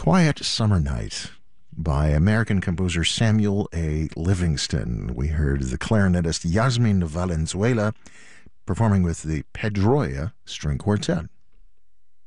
Quiet Summer Night by American composer Samuel A. Livingston. We heard the clarinetist Yasmin Valenzuela performing with the Pedroia String Quartet.